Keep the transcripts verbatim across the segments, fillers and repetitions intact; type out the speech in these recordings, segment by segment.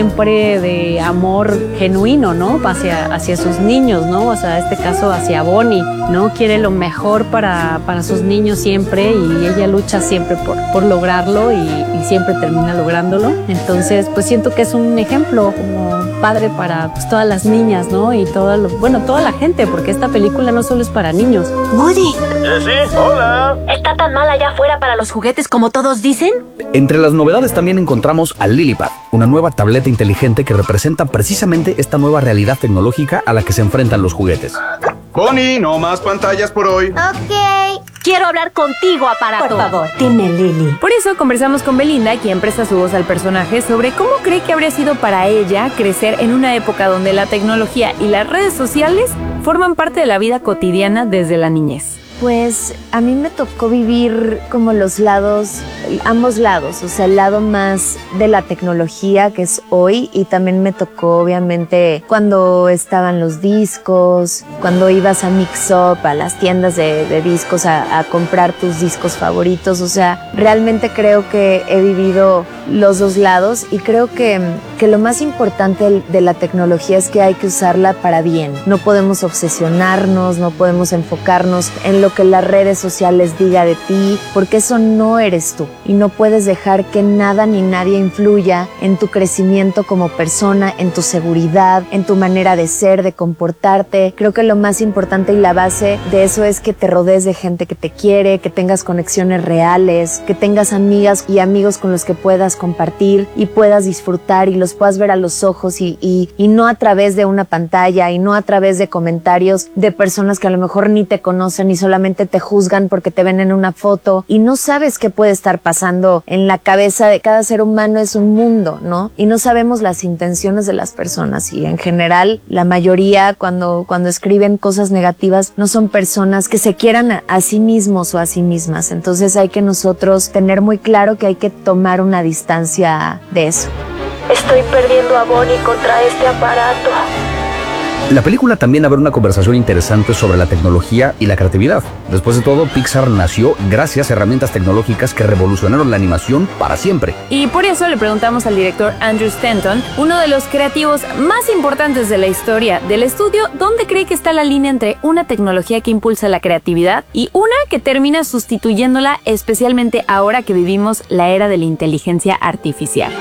siempre de amor genuino, ¿no? Hacia, hacia sus niños, ¿no? O sea, en este caso hacia Bonnie, ¿no? Quiere lo mejor para, para sus niños siempre y ella lucha siempre por, por lograrlo y, y siempre termina lográndolo. Entonces, pues siento que es un ejemplo como padre para pues, todas las niñas, ¿no? Y todo lo, bueno, toda la gente, porque esta película no solo es para niños. Woody. Jessie, hola. ¿Está tan mal allá afuera para los juguetes como todos dicen? Entre las novedades también encontramos a Lilipad, una nueva tableta inteligente que representa precisamente esta nueva realidad tecnológica a la que se enfrentan los juguetes. Bonnie, no más pantallas por hoy. Ok. Quiero hablar contigo, aparato. Por favor, dime, Lily. Por eso conversamos con Belinda, quien presta su voz al personaje, sobre cómo cree que habría sido para ella crecer en una época donde la tecnología y las redes sociales forman parte de la vida cotidiana desde la niñez. Pues a mí me tocó vivir como los lados, ambos lados, o sea, el lado más de la tecnología que es hoy y también me tocó obviamente cuando estaban los discos, cuando ibas a Mix Up, a las tiendas de, de discos a, a comprar tus discos favoritos, o sea, realmente creo que he vivido los dos lados y creo que, que lo más importante de la tecnología es que hay que usarla para bien, no podemos obsesionarnos, no podemos enfocarnos en lo que las redes sociales diga de ti, porque eso no eres tú y no puedes dejar que nada ni nadie influya en tu crecimiento como persona, en tu seguridad, en tu manera de ser, de comportarte. Creo que lo más importante y la base de eso es que te rodees de gente que te quiere, que tengas conexiones reales, que tengas amigas y amigos con los que puedas compartir y puedas disfrutar y los puedas ver a los ojos y, y, y no a través de una pantalla y no a través de comentarios de personas que a lo mejor ni te conocen y solamente te juzgan porque te ven en una foto y no sabes qué puede estar pasando en la cabeza de cada ser humano. Es un mundo, ¿no? Y no sabemos las intenciones de las personas y en general la mayoría cuando, cuando escriben cosas negativas no son personas que se quieran a, a sí mismos o a sí mismas. Entonces hay que nosotros tener muy claro que hay que tomar una distancia de eso. Estoy perdiendo a Bonnie contra este aparato. La película también abre una conversación interesante sobre la tecnología y la creatividad. Después de todo, Pixar nació gracias a herramientas tecnológicas que revolucionaron la animación para siempre. Y por eso le preguntamos al director Andrew Stanton, uno de los creativos más importantes de la historia del estudio, ¿dónde cree que está la línea entre una tecnología que impulsa la creatividad y una que termina sustituyéndola, especialmente ahora que vivimos la era de la inteligencia artificial?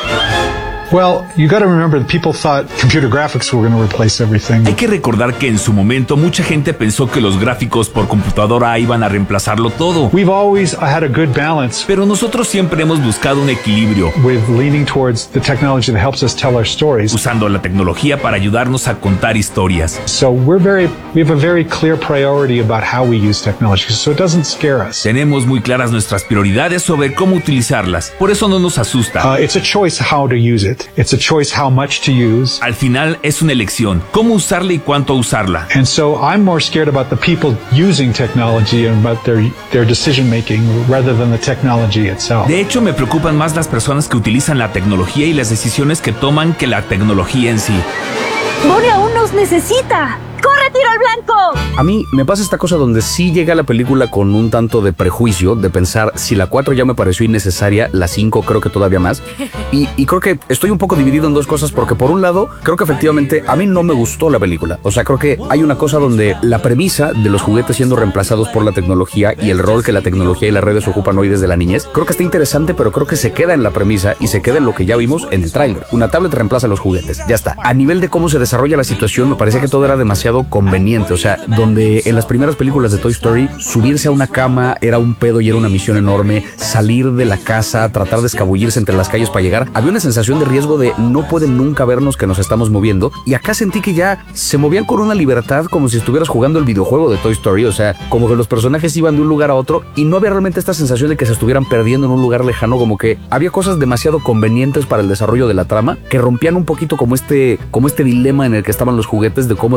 Well, you got to remember that people thought computer graphics were going to replace everything. Hay que recordar que en su momento mucha gente pensó que los gráficos por computadora iban a reemplazarlo todo. We've always had a good balance. Pero nosotros siempre hemos buscado un equilibrio. With leaning towards the technology that helps us tell our stories. Usando la tecnología para ayudarnos a contar historias. So we're very, we have a very clear priority about how we use technology, so it doesn't scare us. Tenemos muy claras nuestras prioridades sobre cómo utilizarlas. Por eso no nos asusta. Uh, it's a choice how to use it. It's a choice how much to use. Al final es una elección, cómo usarla y cuánto usarla. And so I'm more scared about the people using technology and about their their decision making rather than the technology itself. De hecho, me preocupan más las personas que utilizan la tecnología y las decisiones que toman que la tecnología en sí. Bonnie aún nos necesita. ¡Corre, tiro al blanco! A mí me pasa esta cosa donde sí llega la película con un tanto de prejuicio, de pensar, si la cuatro ya me pareció innecesaria, la cinco creo que todavía más. Y, y creo que estoy un poco dividido en dos cosas, porque por un lado, creo que efectivamente a mí no me gustó la película. O sea, creo que hay una cosa donde la premisa de los juguetes siendo reemplazados por la tecnología y el rol que la tecnología y las redes ocupan hoy desde la niñez, creo que está interesante, pero creo que se queda en la premisa y se queda en lo que ya vimos en el tráiler. Una tablet reemplaza los juguetes, ya está. A nivel de cómo se desarrolla la situación, me parecía que todo era demasiado conveniente. O sea, donde en las primeras películas de Toy Story, subirse a una cama era un pedo y era una misión enorme, salir de la casa, tratar de escabullirse entre las calles para llegar, había una sensación de riesgo de no pueden nunca vernos que nos estamos moviendo, y acá sentí que ya se movían con una libertad como si estuvieras jugando el videojuego de Toy Story. O sea, como que los personajes iban de un lugar a otro y no había realmente esta sensación de que se estuvieran perdiendo en un lugar lejano, como que había cosas demasiado convenientes para el desarrollo de la trama que rompían un poquito como este, como este dilema en el que estaban los juguetes de cómo tenían que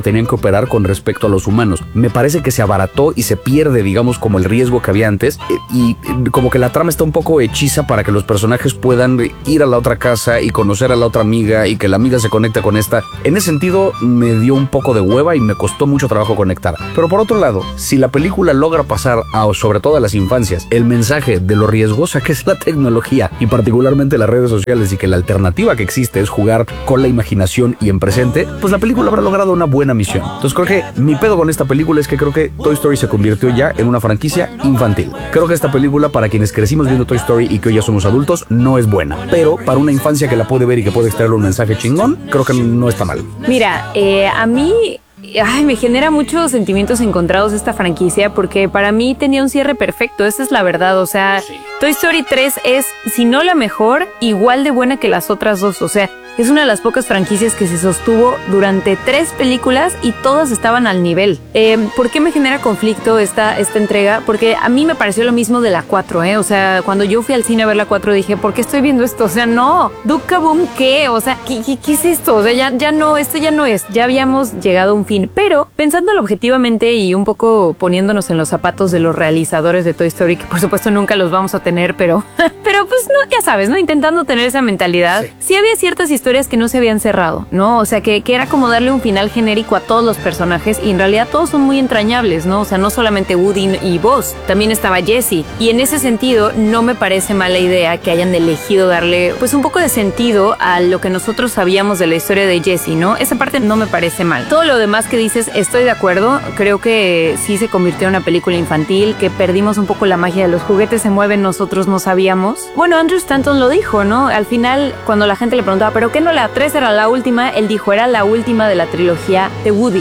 superar con respecto a los humanos. Me parece que se abarató y se pierde, digamos, como el riesgo que había antes, y como que la trama está un poco hechiza para que los personajes puedan ir a la otra casa y conocer a la otra amiga y que la amiga se conecte con esta. En ese sentido me dio un poco de hueva y me costó mucho trabajo conectar. Pero por otro lado, si la película logra pasar a, sobre todo a las infancias, el mensaje de lo riesgosa que es la tecnología y particularmente las redes sociales, y que la alternativa que existe es jugar con la imaginación y en presente, pues la película habrá logrado una buena misión. Entonces creo que mi pedo con esta película es que creo que Toy Story se convirtió ya en una franquicia infantil. Creo que esta película, para quienes crecimos viendo Toy Story y que hoy ya somos adultos, no es buena, pero para una infancia que la puede ver y que puede extraerle un mensaje chingón, creo que no está mal. Mira, eh, a mí... Ay, me genera muchos sentimientos encontrados esta franquicia, porque para mí tenía un cierre perfecto, esa es la verdad. O sea, sí. Toy Story tres es, si no la mejor, igual de buena que las otras dos. O sea, es una de las pocas franquicias que se sostuvo durante tres películas y todas estaban al nivel. Eh, ¿Por qué me genera conflicto esta, esta entrega? Porque a mí me pareció lo mismo de la cuatro, ¿eh? O sea, cuando yo fui al cine a ver la cuatro dije, ¿por qué estoy viendo esto? O sea, no, Duke Kaboom, ¿qué? O sea, ¿qué, qué, qué es esto? O sea, ya, ya no, esto ya no es. Ya habíamos llegado a un fin. Pero, pensándolo objetivamente y un poco poniéndonos en los zapatos de los realizadores de Toy Story, que por supuesto nunca los vamos a tener, pero, pero pues no, ya sabes, ¿no? Intentando tener esa mentalidad. Sí, sí había ciertas historias que no se habían cerrado, ¿no? O sea, que, que era como darle un final genérico a todos los personajes, y en realidad todos son muy entrañables, ¿no? O sea, no solamente Woody y Buzz, también estaba Jessie. Y en ese sentido, no me parece mala idea que hayan elegido darle, pues, un poco de sentido a lo que nosotros sabíamos de la historia de Jessie, ¿no? Esa parte no me parece mal. Todo lo demás que dices, estoy de acuerdo. Creo que sí se convirtió en una película infantil, que perdimos un poco la magia de los juguetes se mueven, nosotros no sabíamos. Bueno, Andrew Stanton lo dijo, ¿no? Al final, cuando la gente le preguntaba, ¿pero qué no la tres era la última? Él dijo, era la última de la trilogía de Woody.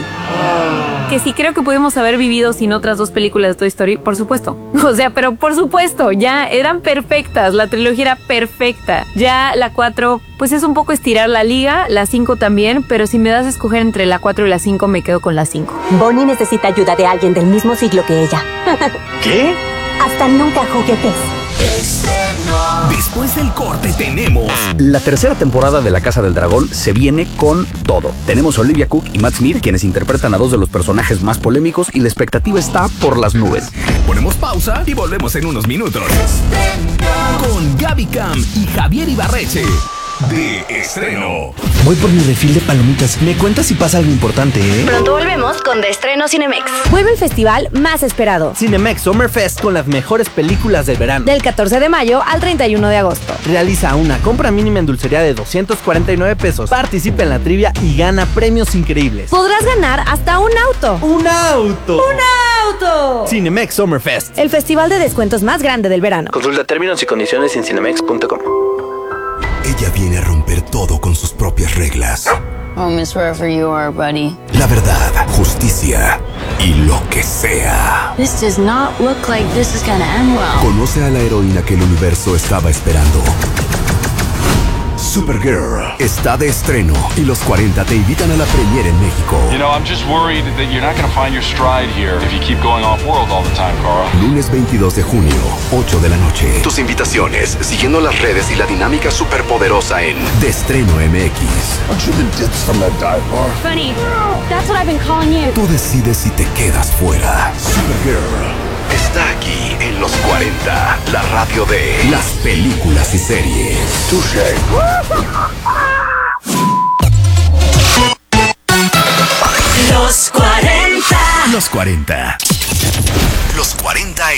Que sí creo que pudimos haber vivido sin otras dos películas de Toy Story, por supuesto. O sea, pero por supuesto, ya eran perfectas, la trilogía era perfecta. Ya la cuatro, pues es un poco estirar la liga, la cinco también, pero si me das a escoger entre la cuatro y la cinco, me quedo con la cinco. Bonnie necesita ayuda de alguien del mismo siglo que ella. ¿Qué? Hasta nunca juguetes. Después del corte tenemos... La tercera temporada de La Casa del Dragón se viene con todo. Tenemos a Olivia Cook y Matt Smith, quienes interpretan a dos de los personajes más polémicos, y la expectativa está por las nubes. Ponemos pausa y volvemos en unos minutos. Con Gaby Cam y Javier Ibarreche. De estreno. Voy por mi refil de palomitas. Me cuentas si pasa algo importante, ¿eh? Pronto volvemos con De Estreno Cinemex. Vuelve el festival más esperado. Cinemex Summer Fest, con las mejores películas del verano. Del catorce de mayo al treinta y uno de agosto. Realiza una compra mínima en dulcería de doscientos cuarenta y nueve pesos. Participa en la trivia y gana premios increíbles. Podrás ganar hasta un auto. ¡Un auto! ¡Un auto! Cinemex Summer Fest. El festival de descuentos más grande del verano. Consulta términos y condiciones en cinemex punto com. Ella viene a romper todo con sus propias reglas. Oh, Miss wherever you are, buddy. La verdad, justicia y lo que sea. This does not look like this is gonna end well. Conoce a la heroína que el universo estaba esperando. Supergirl está de estreno y los cuarenta te invitan a la premiere en México. You know, I'm just worried that you're not going to find your stride here if you keep going off-world all the time, Carl. Lunes veintidós de junio, ocho de la noche. Tus invitaciones, siguiendo las redes y la dinámica superpoderosa en De Estreno M X. Aren't you the dits from that dive bar? Funny, that's what I've been calling you. Tú decides si te quedas fuera. Supergirl está aquí en los cuarenta, la radio de las películas y series. Touché. Los cuarenta. Los cuarenta. Los cuarenta